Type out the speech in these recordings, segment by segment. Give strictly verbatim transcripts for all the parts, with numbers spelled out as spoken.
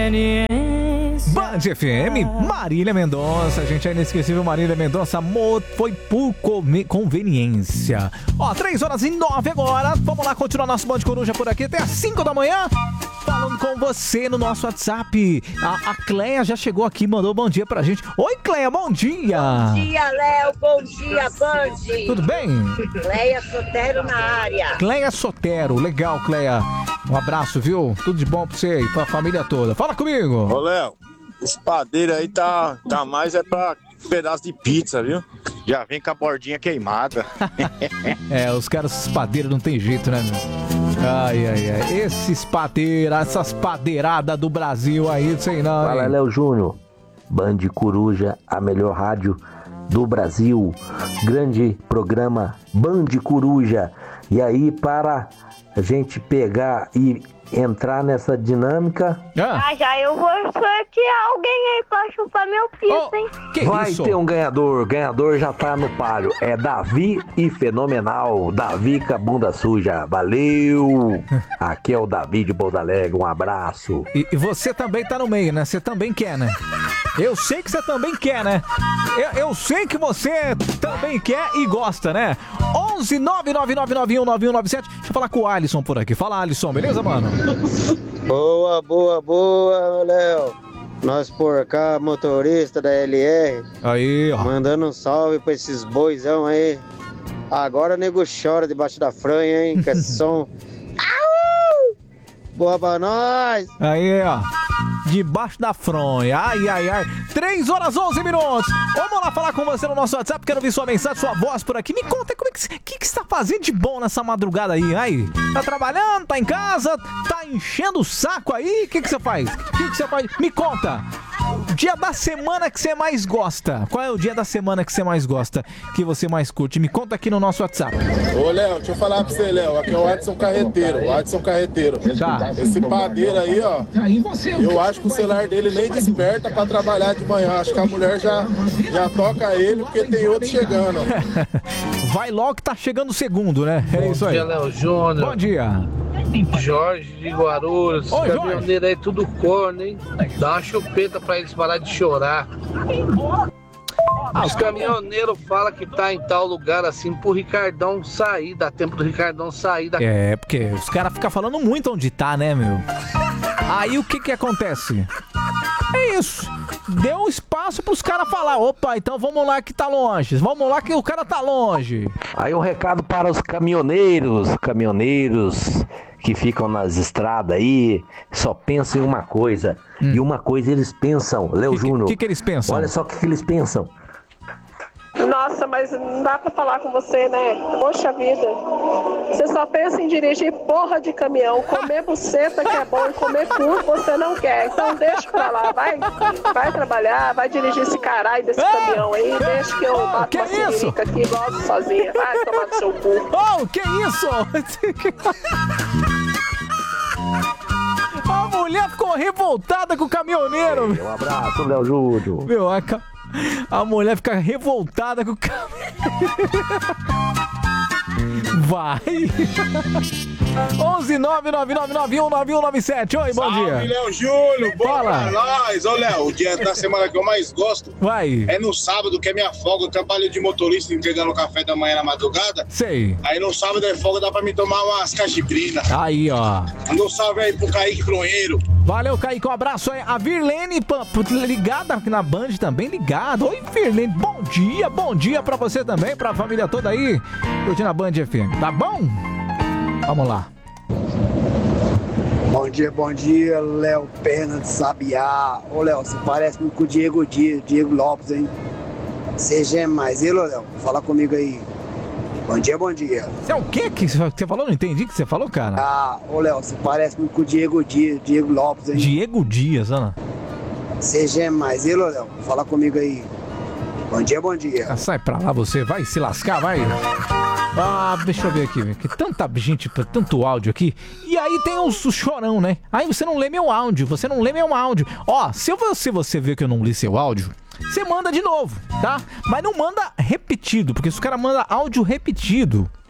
conveniência. Band F M, Marília Mendonça. Gente, é inesquecível. Marília Mendonça, amor, foi por conveniência. Ó, três horas e nove agora. Vamos lá continuar nosso Band Coruja por aqui até as cinco da manhã. Falando com você no nosso WhatsApp. A, a Cleia já chegou aqui, mandou bom dia pra gente. Oi, Cleia, bom dia. Bom dia, Léo. Bom dia, Band. Tudo bem? Cleia Sotero na área. Cleia Sotero, legal, Cleia. Um abraço, viu? Tudo de bom pra você e pra família toda. Fala comigo. Ô, Léo, esse padeiro aí tá, tá mais é pra pedaço de pizza, viu? Já vem com a bordinha queimada. É, os caras padeiros não tem jeito, né, meu? Ai, ai, ai. Esses padeiras, essas padeiradas do Brasil aí, sei não. Fala, hein? Léo Júnior. Band Coruja, a melhor rádio do Brasil. Grande programa Band Coruja. E aí, para a gente pegar e entrar nessa dinâmica... Ah, Ah, já eu vou sortear alguém aí pra chupar meu pito, oh, hein? que Vai isso? ter um ganhador, ganhador já tá no páreo. É Davi e Fenomenal. Davi com a bunda suja. Valeu! Aqui é o Davi de Pouso Alegre. Um abraço. E, e você também tá no meio, né? Você também quer, né? Eu sei que você também quer, né? Eu, eu sei que você também quer e gosta, né? onze nove nove nove nove um nove um nove sete. Deixa eu falar com o Alisson por aqui. Fala, Alisson, beleza, mano? Boa, boa, boa, Léo. Nós por cá, motorista da L R, Aí, ó. mandando um salve pra esses boizão aí. Agora o nego chora debaixo da franha, hein? Com esse som. Au! Boa pra nós! Aí, ó. Debaixo da fronha. Ai, ai, ai. três horas e onze minutos. Vamos lá falar com você no nosso WhatsApp. Quero ouvir sua mensagem, sua voz por aqui. Me conta como é que, que, que você tá fazendo de bom nessa madrugada aí, aí? Tá trabalhando? Tá em casa? Tá enchendo o saco aí? O que, que você faz? O que, que você faz? Me conta. Dia da semana que você mais gosta. Qual é o dia da semana que você mais gosta? Que você mais curte? Me conta aqui no nosso WhatsApp. Ô, Léo, deixa eu falar pra você, Léo. Aqui é o Adson Carreteiro. O Adson Carreteiro. Tá. Esse padeiro aí, ó. Eu acho que o celular dele nem desperta pra trabalhar de manhã. Acho que a mulher já, já toca ele porque tem outro chegando. Vai logo que tá chegando o segundo, né? É isso aí. Bom dia, Léo Júnior. Bom dia. Jorge de Guarulhos. Oi, Caminhoneiro aí, tudo corno, hein? Dá uma chupeta pra eles parar de chorar. Ah, Os caminhoneiros falam que tá em tal lugar assim pro Ricardão sair. Dá tempo do Ricardão sair da... É, porque os caras ficam falando muito onde tá, né, meu? Aí o que que acontece? É isso. Deu espaço pros caras falar. Opa, então vamos lá que tá longe. Vamos lá que o cara tá longe. Aí um recado para os caminhoneiros, caminhoneiros que ficam nas estradas aí, só pensam em uma coisa. Hum. E uma coisa eles pensam, Léo Júnior. O que, que eles pensam? Olha só o que, que eles pensam. Nossa, mas não dá pra falar com você, né? Poxa vida. Você só pensa em dirigir porra de caminhão. Comer buceta que é bom e comer cu você não quer. Então deixa pra lá. Vai, vai trabalhar, vai dirigir esse caralho desse ah, caminhão aí. Ah, deixa que eu oh, bato que uma siririca aqui e gosto sozinha. Vai tomar no seu cu. Oh, que isso? A mulher ficou revoltada com o caminhoneiro. Ei, um abraço, Léo Júnior. Meu, a, a mulher fica revoltada com o caminhoneiro. Vai. onze nove nove nove nove um nove um nove sete. Oi, bom Salve, dia. Léo Júnior. Bom Fala. pra nós. Ô, Léo, o dia da semana que eu mais gosto Vai. é no sábado, que é minha folga. Eu trabalho de motorista entregando café da manhã na madrugada. Sei. Aí no sábado é folga, dá pra me tomar umas cachibrinas. Aí, ó. Manda um salve aí pro Kaique Fronheiro. Valeu, Kaique, um abraço aí. A Virlene p- p- ligada aqui na Band também, ligada. Oi, Virlene, bom dia, bom dia pra você também, pra família toda aí, curtindo a Band F M, tá bom? Vamos lá. Bom dia, bom dia, Léo Pena de Sabiá. Ô, Léo, você parece muito com o Diego Dias, Diego Lopes, hein? Seja mais ele, ô, Léo, fala comigo aí. Bom dia, bom dia. Você é o quê que você falou? Não entendi o que você falou, cara. Ah, ô, Léo, você parece muito com o Diego Dias, Diego Lopes, hein? Diego Dias, Ana. Seja mais ele, ô, Léo, fala comigo aí. Bom dia, bom dia. Ah, sai pra lá você, vai se lascar, vai. Ah, deixa eu ver aqui, que tanta gente, tanto áudio aqui. E aí tem o chorão, né? Aí você não lê meu áudio, você não lê meu áudio. Ó, se você, você vê que eu não li seu áudio, você manda de novo, tá? Mas não manda repetido, porque se o cara manda áudio repetido,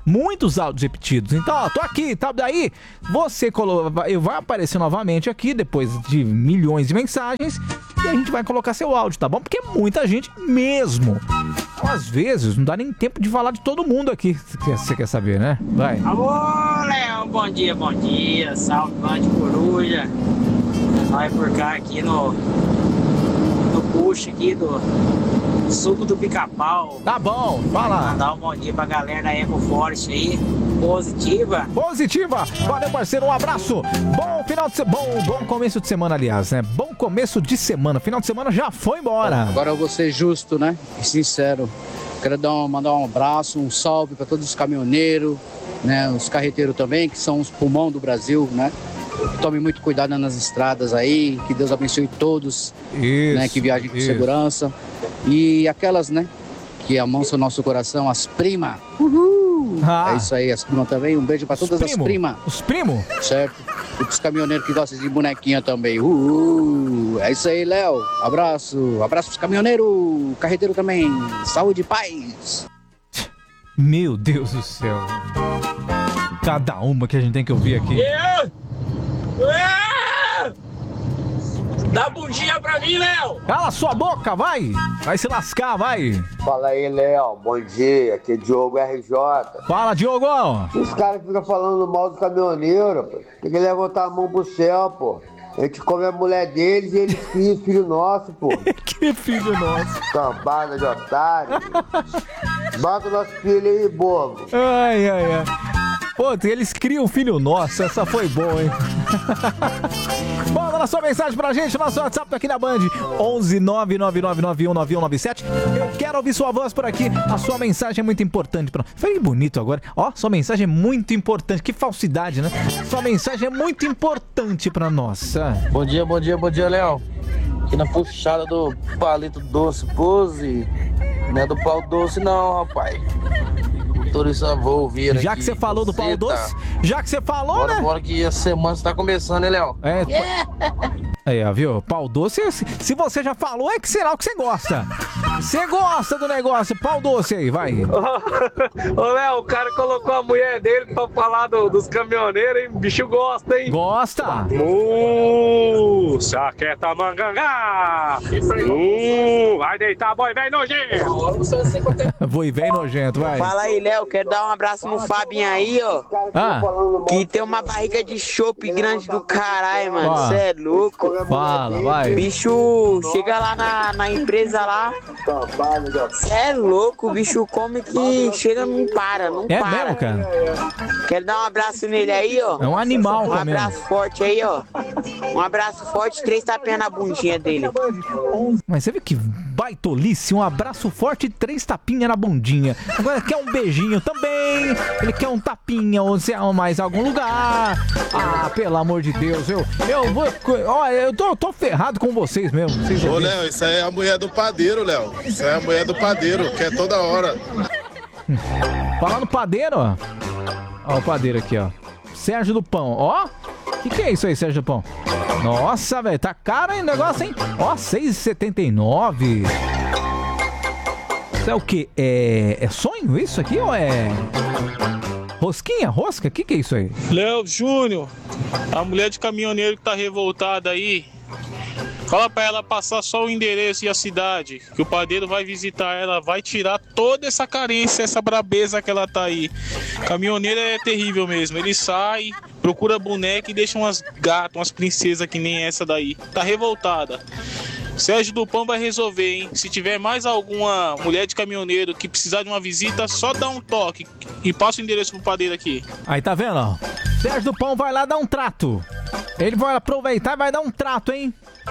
muitos áudios repetidos. Então, ó, tô aqui, tá? Daí você colo... vai aparecer novamente aqui depois de milhões de mensagens e a gente vai colocar seu áudio, tá bom? Porque é muita gente mesmo. Então, às vezes não dá nem tempo de falar de todo mundo aqui. Você quer saber, né? Vai. Alô, Léo, bom dia, bom dia. Salve, Bande Coruja. Vai por cá aqui no no puxa aqui do suco do Pica-Pau. Tá bom, fala. Mandar um bom dia pra galera da Eco Forte aí. Positiva. Positiva. Valeu, parceiro. Um abraço. Bom final de semana. Bom, bom começo de semana, aliás, né? Bom começo de semana. Final de semana já foi embora. Agora eu vou ser justo, né? E sincero. Quero dar um, mandar um abraço, um salve para todos os caminhoneiros, né? Os carreteiros também, que são os pulmão do Brasil, né? Tome muito cuidado nas estradas aí, que Deus abençoe todos, isso, né, que viajem com isso. segurança. E aquelas, né, que amansam o nosso coração, as primas. Uhul! Ah. É isso aí, as primas também. Um beijo para todas primo. as primas. Os primos? Certo. E pros caminhoneiros que gostam de bonequinha também. Uhul! É isso aí, Léo. Abraço. Abraço pros caminhoneiros. Carreteiro também. Saúde e paz. Meu Deus do céu. Cada uma que a gente tem que ouvir aqui. Yeah! Dá bundinha pra mim, Léo! Cala sua boca, vai! Vai se lascar, vai! Fala aí, Léo. Bom dia. Aqui é Diogo R J. Fala, Diogo! Os caras ficam falando mal do caminhoneiro, pô. Tem que levantar a mão pro céu, pô. A gente come a mulher deles e eles criam filho nosso, pô. Que filho nosso? Cambada de otário. Bota o nosso filho aí, bobo. Ai, ai, ai. Pô, eles criam um filho nosso, essa foi boa, hein? Manda na sua mensagem pra gente, nosso WhatsApp tá aqui na Band, onze nove nove nove nove um nove um nove sete. Eu quero ouvir sua voz por aqui, a sua mensagem é muito importante pra nós. Foi bonito agora, ó, sua mensagem é muito importante, que falsidade, né? Sua mensagem é muito importante pra nós. Bom dia, bom dia, bom dia, Léo. Aqui na puxada do palito doce, pose, não é do pau doce não, rapaz. Motorista, vou ouvir Já aqui. que você falou do pau doce, já que você falou, bora, né? Bora que a semana está começando, hein, Léo? É, aí, ó, viu? Pau doce, se, se você já falou, é que sinal que você gosta. Você gosta do negócio, pau doce aí, vai. Ô, Léo, o cara colocou a mulher dele pra falar do, dos caminhoneiros, hein? O bicho gosta, hein? Gosta. Uh, saqueta mangangá. Uh, vai deitar, boy, vem nojento. Boi velho nojento, vai. Fala aí, Léo, quero dar um abraço no Fabinho aí, ó. Ah. Que tem uma barriga de chope grande do caralho, mano. Ah. Cê é louco. Fala, vai. Bicho chega lá na, na empresa lá. Cê é louco, o bicho come que chega não para, não É para. mesmo, cara? Quero dar um abraço nele aí, ó. É um animal, Um também. abraço forte aí, ó. Um abraço forte, três tapinhas na bundinha dele. Mas você vê que baitolice, um abraço forte e três tapinhas na bundinha. Agora quer um beijinho também, ele quer um tapinha ou se é mais algum lugar. Ah, pelo amor de Deus, eu, eu vou, olha, eu tô, tô ferrado com vocês mesmo. Vocês Ô, ouviram? Léo, isso aí é a mulher do padeiro, Léo. Isso aí é a mulher do padeiro, que é toda hora. Falar no padeiro, ó. Ó o padeiro aqui, ó. Sérgio do Pão, ó. Que que é isso aí, Sérgio do Pão? Nossa, velho, tá caro aí o negócio, hein? Ó, seis reais e setenta e nove centavos. Isso é o quê? É, é sonho isso aqui ou é... Rosquinha? Rosca? O que que é isso aí? Léo Júnior, a mulher de caminhoneiro que tá revoltada aí, fala pra ela passar só o endereço e a cidade, que o padeiro vai visitar ela, vai tirar toda essa carência, essa brabeza que ela tá aí. Caminhoneiro é terrível mesmo, ele sai, procura boneca e deixa umas gatas, umas princesas que nem essa daí. Tá revoltada. Sérgio do Pão vai resolver, hein? Se tiver mais alguma mulher de caminhoneiro que precisar de uma visita, só dá um toque e passa o endereço pro padeiro aqui. Aí, tá vendo, ó? Sérgio do Pão vai lá dar um trato. Ele vai aproveitar e vai dar um trato, hein?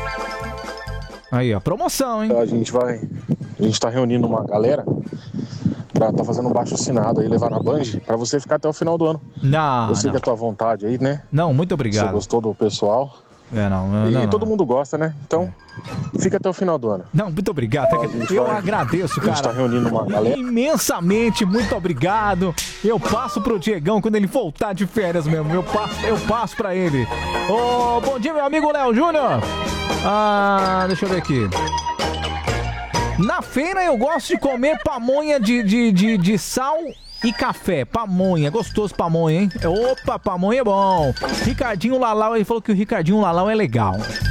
Aí, ó, promoção, hein? A gente vai... A gente tá reunindo uma galera pra tá fazendo um baixo assinado aí, levar na Band, pra você ficar até o final do ano. Não, Eu sei não. que é a tua vontade aí, né? Não, muito obrigado. Você gostou do pessoal. É, não, não, E não, todo não. mundo gosta, né? Então, fica até o final do ano. Não, muito obrigado. Eu vai- agradeço, A gente cara. tá reunindo uma galera. Imensamente, muito obrigado. Eu passo pro Diegão quando ele voltar de férias mesmo. Eu passo, eu passo pra ele. Ô, bom dia, meu amigo Léo Júnior. Ah, deixa eu ver aqui. Na feira eu gosto de comer pamonha de, de, de, de sal e café. Pamonha, gostoso pamonha, hein? Opa, pamonha é bom. Ricardinho Lalau, ele falou que o Ricardinho Lalau é legal.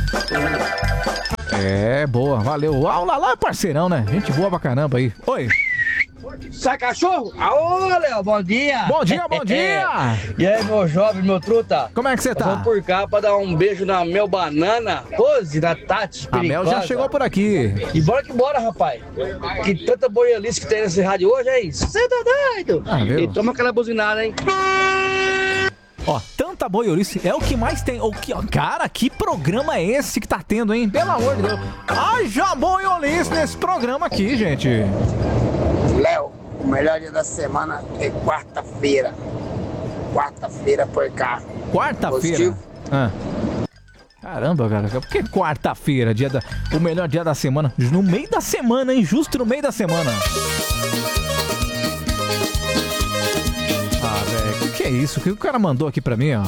É, boa, valeu. Ah, o Lalau é parceirão, né? Gente boa pra caramba aí. Oi. Sai cachorro? Aô, Léo, bom dia! Bom dia, bom dia! E aí, meu jovem, meu truta? Como é que você tá? Vamos por cá pra dar um beijo na Mel Banana, Rose, na Tati. A Mel já chegou por aqui. E bora que bora, rapaz. Que tanta boiolice que tem nesse rádio hoje, hein? Você tá doido? Ah, viu? E toma aquela buzinada, hein? Ó, tanta boiolice, é o que mais tem. O que, ó, cara, que programa é esse que tá tendo, hein? Pelo amor de Deus. Haja boiolice nesse programa aqui, gente. Léo, o melhor dia da semana é quarta-feira. Quarta-feira por cá. Quarta-feira? Ah. Caramba, cara, por que quarta-feira, dia da, o melhor dia da semana? No meio da semana, hein? Justo no meio da semana. Ah, velho, o que, que é isso? O que o cara mandou aqui pra mim, ó?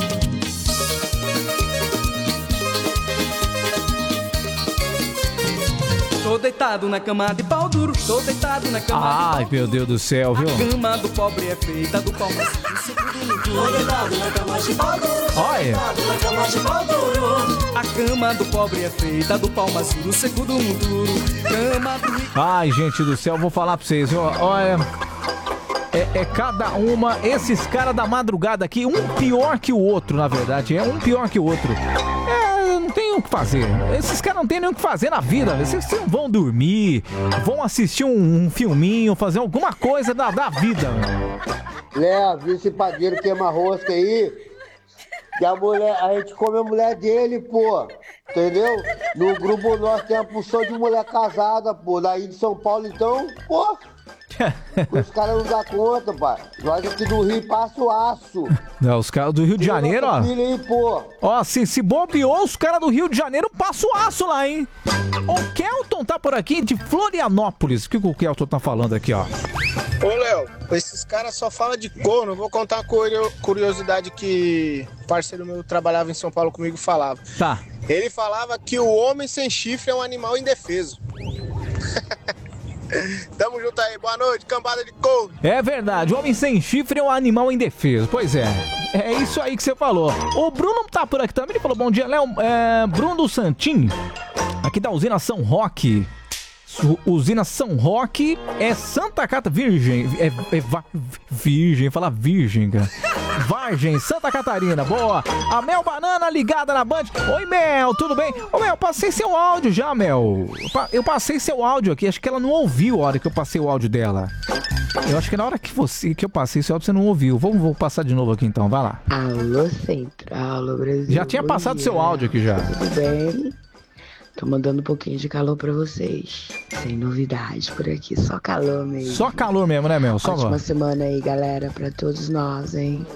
Tô deitado na cama de pau duro, tô deitado na cama de pau duro. Ai, meu Deus do céu, viu? A cama do pobre é feita do pau macio. Tô deitado na cama de pau duro. Olha. Na cama de pau duro. A cama do pobre é feita do pau macio, seco do monturo. Cama do rico. Ai, gente do céu, vou falar pra vocês, ó, olha. É, é cada uma, esses caras da madrugada aqui, um pior que o outro, na verdade. É um pior que o outro. É, não tem o que fazer. Esses caras não tem nem o que fazer na vida. Vocês vão dormir, vão assistir um, um filminho, fazer alguma coisa da, da vida. Léo, viu esse padeiro queima rosca aí? Que a mulher, a gente come a mulher dele, pô. Entendeu? No grupo nosso tem a função de mulher casada, pô. Daí de São Paulo, então, pô. Os caras não dão conta, pai. Nós aqui do Rio passa o aço. Não, os caras do Rio de Janeiro, ó. Aí, pô. Ó, se, se bobeou, os caras do Rio de Janeiro passam o aço lá, hein? O Kelton tá por aqui de Florianópolis. O que o Kelton tá falando aqui, ó? Ô, Léo, esses caras só falam de corno. Vou contar uma curiosidade que um parceiro meu trabalhava em São Paulo comigo falava. Tá. Ele falava que o homem sem chifre é um animal indefeso. Tamo junto aí, boa noite, cambada de corno. É verdade, o homem sem chifre é um animal indefeso. Pois é, é isso aí que você falou. O Bruno tá por aqui também, ele falou, bom dia, Léo. É, Bruno Santin, aqui da usina São Roque. Usina São Roque é Santa Catarina, Virgem, é, é va, Virgem, fala Virgem, cara. Vargem, Santa Catarina, boa. A Mel Banana ligada na Band. Oi, Mel, tudo bem? Ô, Mel, passei seu áudio já, Mel. Eu passei seu áudio aqui, acho que ela não ouviu a hora que eu passei o áudio dela. Eu acho que na hora que, você, que eu passei seu áudio você não ouviu. Vamos, vou passar de novo aqui então, vai lá. Alô, Central, alô, Brasil. Já tinha passado seu áudio aqui já. Tudo bem? Tô mandando um pouquinho de calor pra vocês. Sem novidade por aqui, só calor mesmo. Só calor mesmo, né, Mel? Só Ótima agora. semana aí, galera, pra todos nós, hein?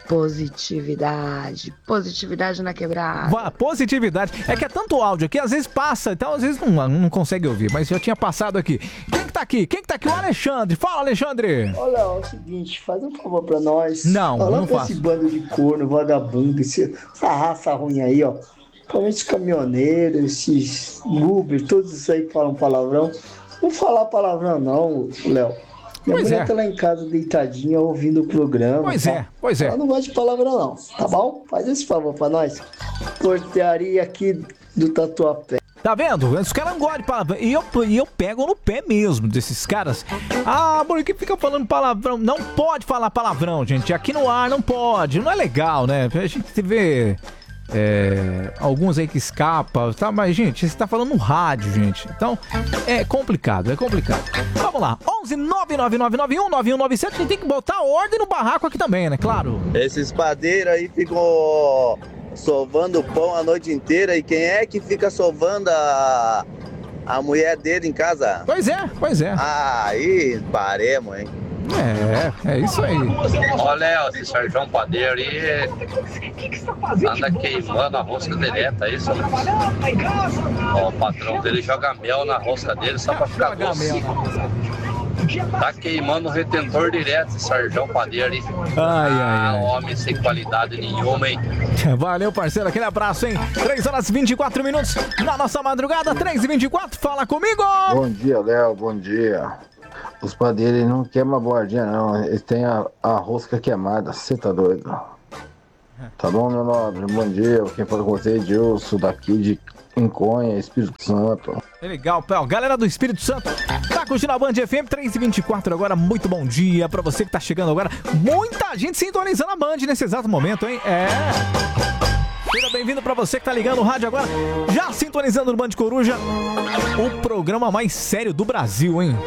Positividade, positividade na quebrada. Vá, positividade. É que é tanto áudio aqui, às vezes passa, então às vezes não, não consegue ouvir, mas já tinha passado aqui. Quem que tá aqui? Quem que tá aqui? O Alexandre. Fala, Alexandre. Olha, é o seguinte, faz um favor pra nós. Não, Fala não pra faço. esse bando de corno, vagabundo, esse, essa raça ruim aí, ó. Principalmente os caminhoneiros, esses Uber, todos isso aí que falam palavrão. Não falar palavrão não, Léo. Minha Pois mulher é. tá lá em casa deitadinha ouvindo o programa. Pois tá? é, pois é. Ela não gosta de palavrão não, tá bom? Faz esse favor pra nós. Portaria aqui do Tatuapé. Tá vendo? Os caras não gostam de palavrão. E eu, e eu pego no pé mesmo desses caras. Ah, por que fica falando palavrão? Não pode falar palavrão, gente. Aqui no ar não pode. Não é legal, né? A gente vê... É, alguns aí que escapam, tá? Mas, gente, você tá falando no rádio, gente. Então, é complicado, é complicado. Vamos lá, onze nove nove nove nove um nove um nove sete. A gente tem que botar ordem no barraco aqui também, né? Claro. Esses padeiros aí ficam sovando pão a noite inteira. E quem é que fica sovando a, a mulher dele em casa? Pois é, pois é. Aí, paremos, hein? É, é isso aí. Ó, Léo, esse Sérgio Padeiro aí anda queimando a rosca direta, é isso? Ó, o patrão dele joga mel na rosca dele só pra ficar doce. Tá queimando o retentor direto, esse Sérgio Padeiro aí. Ai, ai, ai. Ah, homem sem qualidade nenhuma, hein? Valeu, parceiro, aquele abraço, hein? três horas e vinte e quatro minutos na nossa madrugada, três e vinte e quatro, fala comigo! Bom dia, Léo, bom dia. os padeiros não queimam a bordinha, não. Eles têm a, a rosca queimada. Você tá doido? Tá bom, meu nobre? Bom dia. Quem fala com você é Edilson, daqui de Inconha, Espírito Santo. É legal, pô. Galera do Espírito Santo, tá curtindo a Band F M três e vinte e quatro agora. Muito bom dia pra você que tá chegando agora. Muita gente sintonizando a Band nesse exato momento, hein? É... Seja bem-vindo pra você que tá ligando o rádio agora, já sintonizando no Band Coruja, o programa mais sério do Brasil, hein?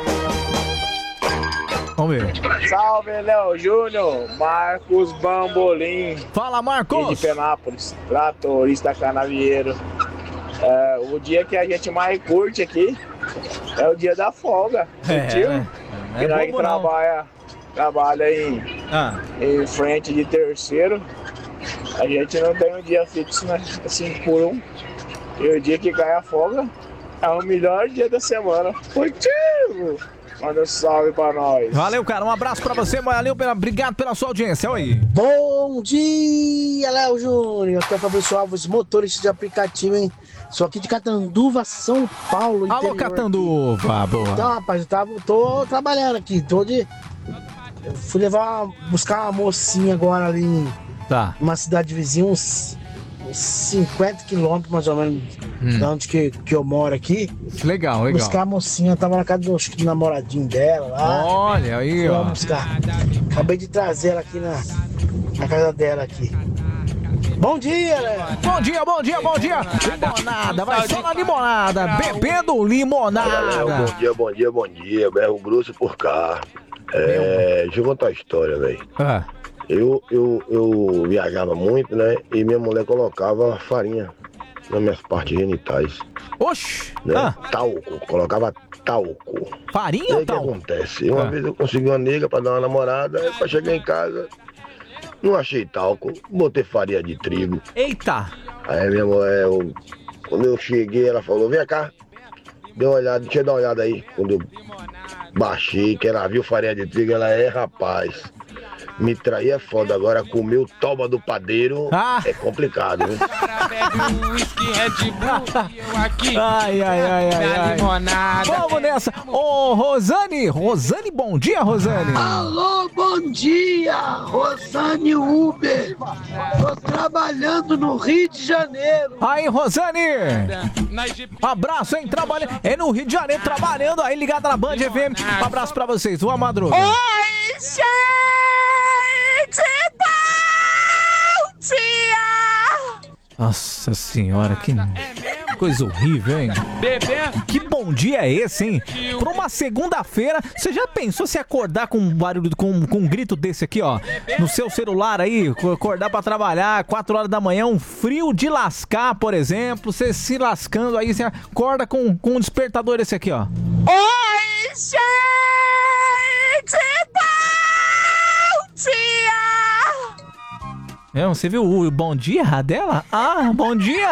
Vamos ver. Salve, Léo Júnior, Marcos Bambolim. Fala, Marcos. De Penápolis, tratorista canavieiro. É, o dia que a gente mais curte aqui é o dia da folga. É, curtiu? é, é e nós que bobo, não. trabalha, trabalha em, ah. em frente de terceiro. A gente não tem um dia fixo, né? cinco por um. E o dia que cai a folga é o melhor dia da semana. Positivo! Manda um salve pra nós. Valeu, cara. Um abraço pra você. Valeu, pela... obrigado pela sua audiência. Oi. Bom dia, Léo Júnior. Aqui é o Fabrício Alves, motorista de aplicativo, hein? Sou aqui de Catanduva, São Paulo. Alô, Catanduva. Aqui. Boa. Então, rapaz, eu tava, tô trabalhando aqui. Tô de... Eu fui levar, buscar uma mocinha agora ali em tá. uma cidade vizinha, uns, uns cinquenta quilômetros mais ou menos hum. de onde que, que eu moro aqui. Legal, legal. Buscar a mocinha, tava na casa do, do namoradinho dela lá. Olha aí, ó. Vamos buscar. Acabei de trazer ela aqui na, na casa dela aqui. Bom dia, Léo. Bom dia, bom dia, bom dia. Limonada, vai só na limonada. Bebendo limonada. Bom dia, bom dia, bom dia. Berro grosso por cá. É, deixa eu contar a história, velho. Ah. Eu, eu, eu viajava muito, né? E minha mulher colocava farinha nas minhas partes genitais. Oxi! Né? Ah. Talco, colocava talco. Farinha ou talco? O que acontece? Uma ah. vez eu consegui uma nega pra dar uma namorada, aí pra chegar em casa, não achei talco, botei farinha de trigo. Eita! Aí minha mulher, eu, quando eu cheguei, ela falou, vem cá, deu uma olhada, deixa eu dar uma olhada aí. Quando eu baixei, que ela viu farinha de trigo, ela é, rapaz, me trair é foda, agora comer o toba do padeiro ah. é complicado, viu? Ai, ai, ai, ai, ai. Vamos nessa. Ô, Rosane, Rosane, bom dia, Rosane. Alô, bom dia, Rosane Uber. Tô trabalhando no Rio de Janeiro. Aí, Rosane. Abraço, hein, trabalhando. É no Rio de Janeiro, trabalhando aí, ligada na Band F M. Um abraço pra vocês, boa madruga. Oi, gente. Bom dia! Nossa senhora, que coisa horrível, hein? Bebê! Que bom dia é esse, hein? Pra uma segunda-feira, você já pensou se acordar com um barulho, com, com um grito desse aqui, ó? No seu celular aí, acordar pra trabalhar, quatro horas da manhã, um frio de lascar, por exemplo, você se lascando aí, você acorda com, com um despertador desse aqui, ó. Oi, gente! Bom dia! É, você viu o bom dia dela? Ah, bom dia!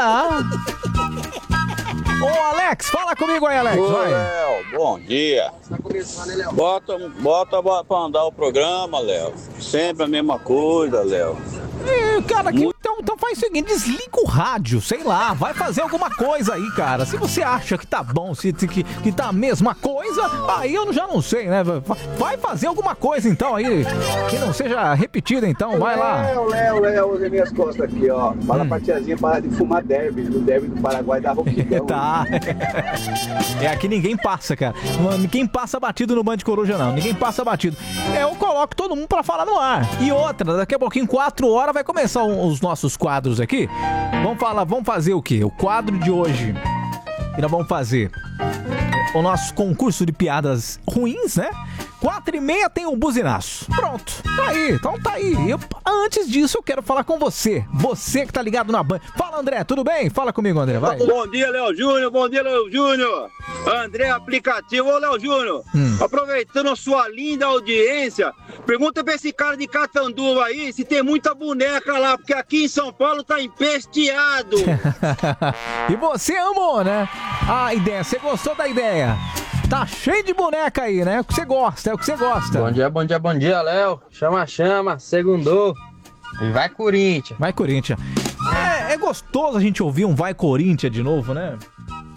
Ô, Alex, fala comigo aí, Alex. Ô, vai. Léo, bom dia. Bota, bota pra andar o programa, Léo. Sempre a mesma coisa, Léo. É, cara, que, então, então faz o seguinte, desliga o rádio, sei lá, vai fazer alguma coisa aí, cara. Se você acha que tá bom, se, que, que tá a mesma coisa, aí eu já não sei, né? Vai fazer alguma coisa então aí, que não seja repetida então, vai lá. Léo, Léo, Léo, usa minhas costas aqui, ó. Fala hum. pra tiazinha parar de fumar derby, do derby do Paraguai da Roquidão. Tá. É, aqui ninguém passa, cara. Ninguém passa batido no Band Coruja, não. Ninguém passa batido. Eu coloco todo mundo pra falar no ar. E outra, daqui a pouquinho, quatro horas, vai começar os nossos quadros aqui. Vamos falar, vamos fazer o quê? O quadro de hoje que nós vamos fazer o nosso concurso de piadas ruins, né? Quatro e meia tem um buzinaço. Pronto, tá aí, então tá aí. Eu, antes disso, eu quero falar com você. Você que tá ligado na Band. Fala, André, tudo bem? Fala comigo, André, vai. Bom dia, Léo Júnior, bom dia, Léo Júnior. André Aplicativo. Ô, Léo Júnior, hum. aproveitando a sua linda audiência, pergunta pra esse cara de Catanduva aí se tem muita boneca lá, porque aqui em São Paulo tá empesteado. E você amou, né? A ideia, você gostou da ideia? Tá cheio de boneca aí, né? É o que você gosta, é o que você gosta. Bom dia, bom dia, bom dia, Léo. Chama, chama, segundou. E vai Corinthians. Vai Corinthians. É, é gostoso a gente ouvir um vai Corinthians de novo, né?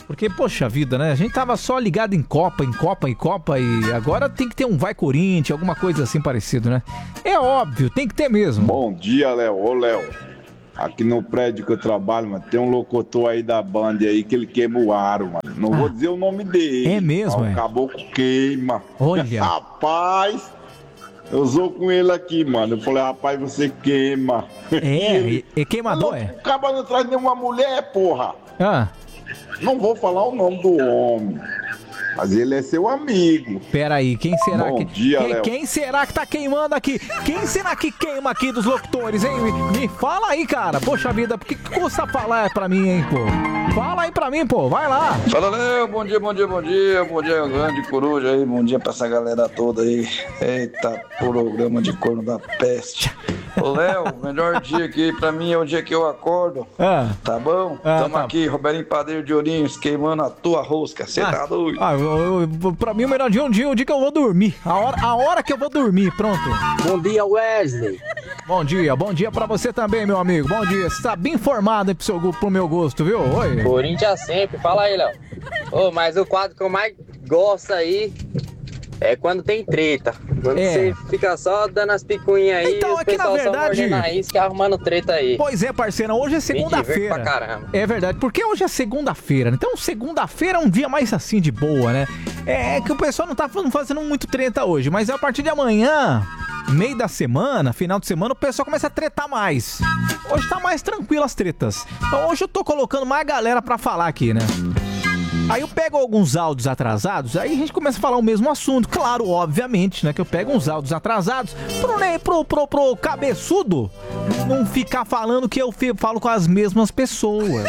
Porque, poxa vida, né? A gente tava só ligado em Copa, em Copa, em Copa e agora tem que ter um Vai Corinthians, alguma coisa assim parecido, né? É óbvio, tem que ter mesmo. Bom dia, Léo. Ô, Léo. Aqui no prédio que eu trabalho, mano, tem um locutor aí da Band aí que ele queima o aro, mano. Não ah, vou dizer o nome dele. É mesmo, é? O caboclo queima. Olha. Rapaz, eu sou com ele aqui, mano. Eu falei, rapaz, você queima. É, ele... e queimador, é? O cara não traz nenhuma mulher, porra. Ah. Não vou falar o nome do homem. Mas ele é seu amigo. Pera aí, quem será Bom que... dia, quem, Léo. quem será que tá queimando aqui? Quem será que queima aqui dos locutores, hein? Me, me fala aí, cara. Poxa vida, por que custa falar pra mim, hein, pô? Fala aí pra mim, pô. Vai lá. Fala, Léo. Bom dia, bom dia, bom dia. Bom dia, grande coruja aí. Bom dia pra essa galera toda aí. Eita, programa de corno da peste. Ô, Léo, o melhor dia aqui pra mim é o dia que eu acordo. Ah. Tá bom? Ah, Tamo tá. aqui, Robertinho Padeiro de Ourinhos, queimando a tua rosca. Cê Ah. tá doido? Ah, eu, eu, pra mim o melhor dia é um dia, um dia que eu vou dormir. A hora, a hora que eu vou dormir, pronto. Bom dia, Wesley. Bom dia, bom dia pra você também, meu amigo. Bom dia, você tá bem informado aí pro, seu, pro meu gosto, viu? Oi. Corinthians sempre, fala aí, Léo. Ô, mas o quadro que eu mais gosto aí é quando tem treta. Quando É. você fica só dando as picuinhas aí, Então, os é que na pessoal só verdade- mordendo a isca e arrumando treta aí. Pois é, parceirão, hoje é Me divirto segunda-feira. pra caramba. É verdade, porque hoje é segunda-feira. Então, segunda-feira é um dia mais assim de boa, né? É que o pessoal não tá fa- fazendo muito treta hoje, mas a partir de amanhã, meio da semana, final de semana, o pessoal começa a tretar mais. Hoje tá mais tranquilo as tretas. Então, hoje eu tô colocando mais galera pra falar aqui, né? Aí eu pego alguns áudios atrasados, aí a gente começa a falar o mesmo assunto. Claro, obviamente, né? Que eu pego uns áudios atrasados pro, né, pro, pro, pro cabeçudo não ficar falando que eu fi- falo com as mesmas pessoas.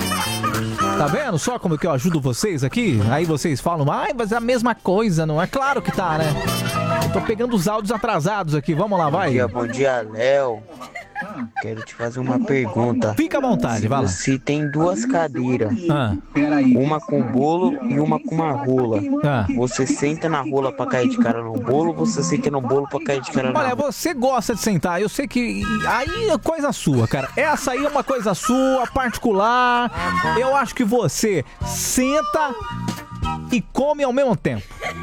Tá vendo só como que eu ajudo vocês aqui? Aí vocês falam, ai, mas é a mesma coisa, não é? Claro que tá, né? Eu tô pegando os áudios atrasados aqui, vamos lá, vai. Bom dia, bom dia, Léo. Quero te fazer uma pergunta. Fica à vontade, vai lá. Se tem duas cadeiras, Ah. uma com bolo e uma com uma rola, Ah. você senta na rola pra cair de cara no bolo ou você senta no bolo pra cair de cara na Olha, rola? você gosta de sentar, eu sei que aí é coisa sua, cara. Essa aí é uma coisa sua, particular. Eu acho que você senta e come ao mesmo tempo.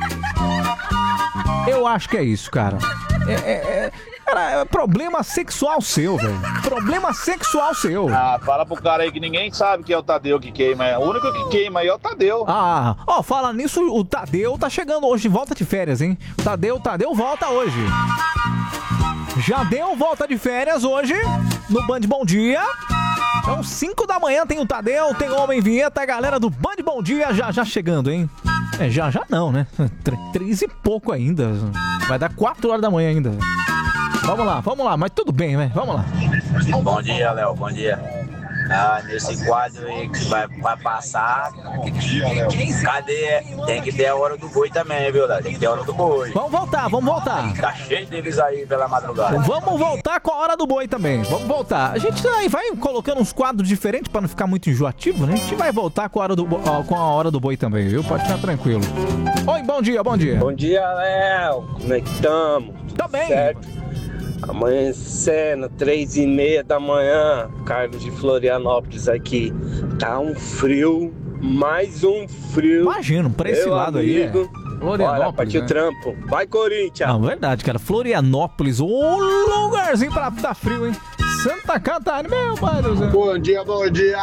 Eu acho que é isso, cara. É, é, é, cara, é problema sexual seu, velho. Problema sexual seu. Ah, fala pro cara aí que ninguém sabe que é o Tadeu que queima. O único que queima aí é o Tadeu. Ah, ó, fala nisso, o Tadeu tá chegando hoje, volta de férias, hein? Tadeu, Tadeu volta hoje. Já deu volta de férias hoje no Band Bom Dia. Então, cinco da manhã tem o Tadeu, tem o Homem Vinheta, a galera do Band Bom Dia já já chegando, hein? É, já já não, né? Tr- Três e pouco ainda. Vai dar quatro horas da manhã ainda. Vamos lá, vamos lá, mas tudo bem, né? Vamos lá. Bom dia, Léo, bom dia. Ah, nesse quadro aí que vai, vai passar, cadê? Tem que ter a hora do boi também, viu, Léo? Tem que ter a hora do boi. Vamos voltar, vamos voltar. Tá cheio deles aí pela madrugada. Vamos voltar com a hora do boi também. Vamos voltar. A gente aí vai colocando uns quadros diferentes pra não ficar muito enjoativo, né? A gente vai voltar com a hora do, bo- ó, com a hora do boi também, viu? Pode ficar tranquilo. Oi, bom dia, bom dia. Bom dia, Léo. Como é que tamo? Tá bem. Certo? Amanhecendo, três e meia da manhã, Carlos de Florianópolis aqui. Tá um frio, mais um frio. Imagino, pra esse Meu lado aí, é. amigo. Florianópolis, Bora, partiu né? trampo. Vai, Corinthians! Não, verdade, cara. Florianópolis, ô lugarzinho pra tá frio, hein? Santa Catarina, meu pai do céu. Bom dia, bom dia,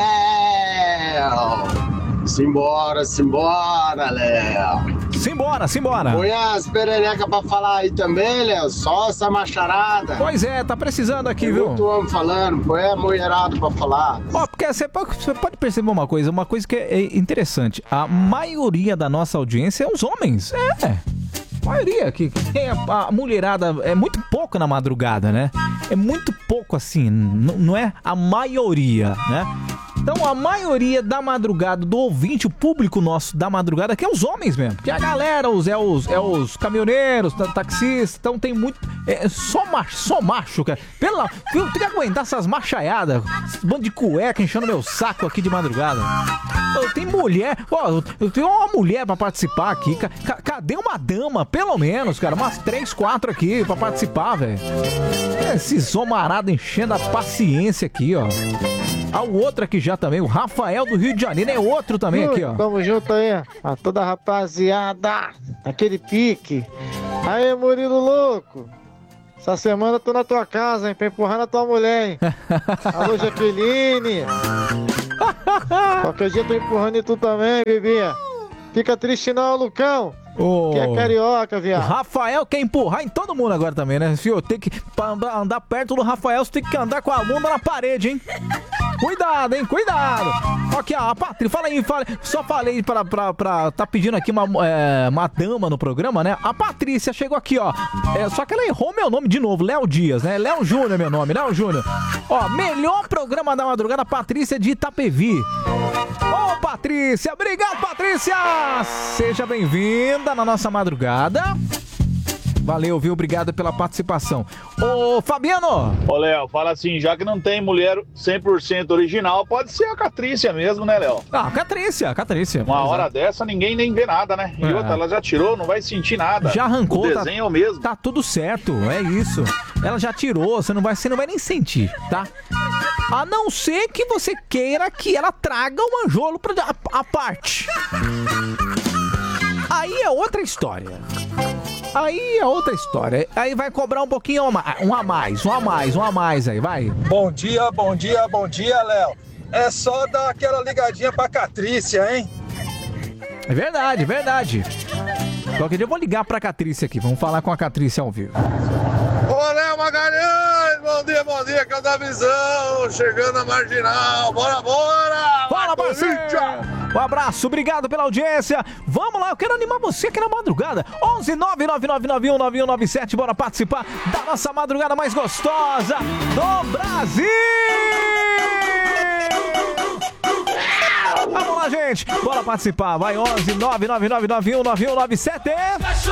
Léo! Simbora, simbora, Léo! Simbora, simbora! Põe as pererecas pra falar aí também, Léo. Só essa macharada. Pois é, tá precisando aqui, Tem viu? muito homem falando, põe a mulherada pra falar. Ó, porque você pode, você pode perceber uma coisa, uma coisa que é interessante. A maioria da nossa audiência é os homens. É. A maioria que que tem a, a mulherada é muito pouco na madrugada, né? É muito pouco assim, n- não é a maioria, né? Então a maioria da madrugada, do ouvinte, o público nosso da madrugada, que é os homens mesmo. Que a galera, os, é, os, é os caminhoneiros, ta- taxistas, então tem muito. É só macho, só macho, cara. Pela, eu tenho que aguentar essas machaiadas, esse bando de cueca enchendo meu saco aqui de madrugada. Eu tenho mulher, ó, eu- eu tenho uma mulher pra participar aqui. Ca- ca- cadê uma dama, pelo menos, cara? Umas três, quatro aqui pra participar, velho. Esses homarados enchendo a paciência aqui, ó. Ah, o outro aqui já também, o Rafael do Rio de Janeiro, é outro também aqui, ó. Tamo junto aí, a toda a rapaziada, aquele pique. Aí, Murilo louco, essa semana eu tô na tua casa, hein, pra empurrar na tua mulher, hein. Alô, Jaqueline. Qualquer dia eu tô empurrando em tu também, bebê. Fica triste não, Lucão. Oh, que é carioca, viado. O Rafael quer empurrar em todo mundo agora também, né? Fio, tem que, pra andar, andar perto do Rafael, você tem que andar com a bunda na parede, hein? Cuidado, hein? Cuidado! Aqui, ó, a Patrícia, fala aí, fala, só falei pra, pra, pra tá pedindo aqui uma, é, uma dama no programa, né? A Patrícia chegou aqui, ó. É, só que ela errou meu nome de novo, Léo Dias, né? Léo Júnior, meu nome, Léo Júnior. Ó, melhor programa da madrugada, Patrícia de Itapevi. Ô, Patrícia, obrigado, Patrícia! Seja bem-vinda na nossa madrugada. Valeu, viu? Obrigado pela participação. Ô, Fabiano! Ô, Léo, fala assim, já que não tem mulher cem por cento original, pode ser a Catrícia mesmo, né, Léo? Ah, Catrícia, Catrícia. Uma Exato. hora dessa, ninguém nem vê nada, né? E É. outra, ela já tirou, não vai sentir nada. Já arrancou, O desenho tá, é o mesmo. Tá tudo certo, é isso. Ela já tirou, você não vai, você não vai nem sentir, tá? A não ser que você queira que ela traga o manjolo pra a, a parte. Aí é outra história. Aí é outra história. Aí vai cobrar um pouquinho, um a mais, um a mais, um a mais aí, vai. Bom dia, bom dia, bom dia, Léo. É só dar aquela ligadinha pra Catrícia, hein? É verdade, é verdade. Qualquer dia eu vou ligar pra Catrícia aqui, vamos falar com a Catrícia ao vivo. Ô, Léo Magalhães, bom dia, bom dia, que é o da visão, chegando a Marginal, bora, bora! Fala, parceiro! Um abraço, obrigado pela audiência. Vamos lá, eu quero animar você aqui na madrugada. onze nove nove nove nove um nove um nove sete, bora participar da nossa madrugada mais gostosa do Brasil! Vamos lá, gente, bora participar. Vai onze nove nove nove nove um nove um nove sete.